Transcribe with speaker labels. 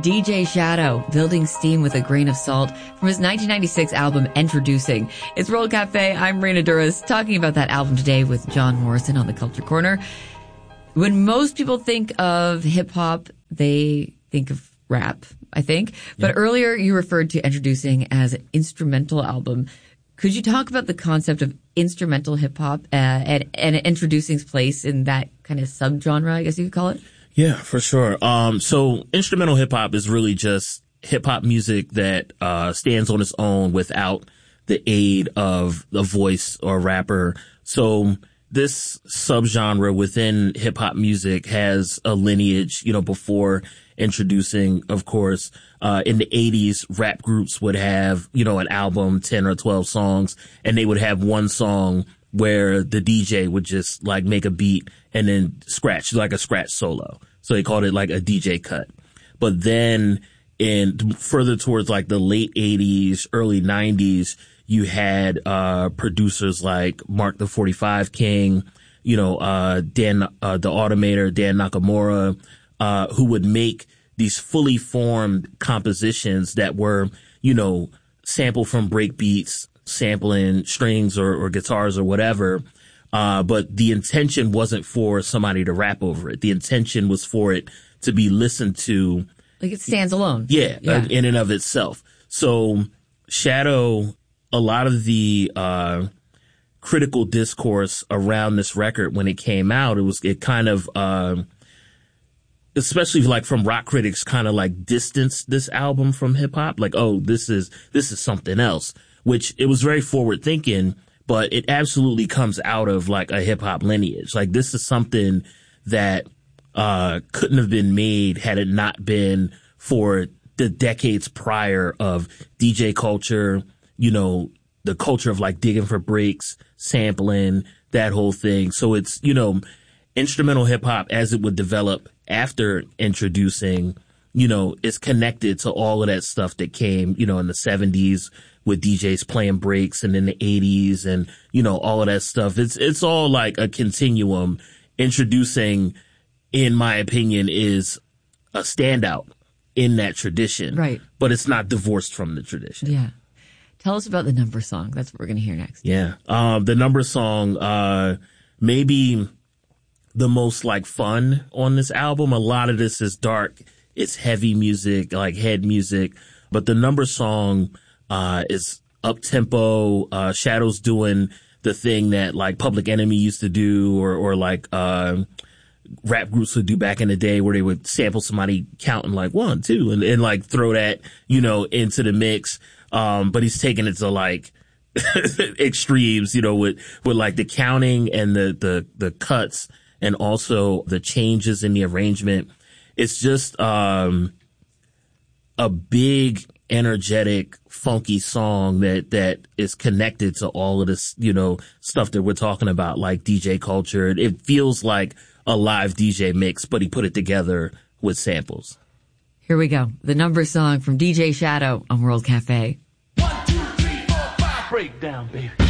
Speaker 1: DJ Shadow, Building Steam with a Grain of Salt from his 1996 album Introducing. It's World Cafe. I'm Raina Duras, talking about that album today with John Morrison on the Culture Corner. When most people think of hip-hop, they think of rap, I think. But earlier you referred to Introducing as an instrumental album. Could you talk about the concept of instrumental hip-hop and Introducing's place in that kind of subgenre, I guess you could call it?
Speaker 2: Yeah, for sure. So instrumental hip-hop is really just hip-hop music that stands on its own without the aid of a voice or a rapper. So this subgenre within hip hop music has a lineage, before Introducing, of course. In the 80s, rap groups would have, an album, 10 or 12 songs, and they would have one song where the DJ would just like make a beat and then scratch, like a scratch solo. So they called it like a DJ cut. But then further towards like the late 80s, early 90s, you had producers like Mark the 45 King, Dan the Automator, Dan Nakamura, who would make these fully formed compositions that were, sampled from break beats, sampling strings or guitars or whatever. But the intention wasn't for somebody to rap over it. The intention was for it to be listened to.
Speaker 1: Like it stands alone.
Speaker 2: Yeah. In and of itself. So Shadow, a lot of the critical discourse around this record when it came out, it kind of especially like from rock critics, kind of like distanced this album from hip hop. Like, oh, this is something else, which it was very forward thinking, but it absolutely comes out of like a hip hop lineage. Like this is something that couldn't have been made had it not been for the decades prior of DJ culture, the culture of like digging for breaks, sampling, that whole thing. So it's, instrumental hip hop as it would develop after Introducing, is connected to all of that stuff that came, in the 70s with DJs playing breaks, and in the 80s and, all of that stuff. It's all like a continuum. Introducing, in my opinion, is a standout in that tradition.
Speaker 1: Right.
Speaker 2: But it's not divorced from the tradition.
Speaker 1: Yeah. Tell us about the number song. That's what we're going to hear next.
Speaker 2: Yeah. The number song, maybe the most like fun on this album. A lot of this is dark. It's heavy music, like head music. But the number song, is up tempo. Shadow's doing the thing that like Public Enemy used to do or like, rap groups would do back in the day where they would sample somebody counting like 1, 2 and like throw that, into the mix. But he's taking it to like extremes, with like the counting and the cuts and also the changes in the arrangement. It's just, a big, energetic, funky song that is connected to all of this, stuff that we're talking about, like DJ culture. It feels like a live DJ mix, but he put it together with samples.
Speaker 1: Here we go. The number song from DJ Shadow on World Cafe.
Speaker 3: 1, 2, 3, 4, 5, break down, baby.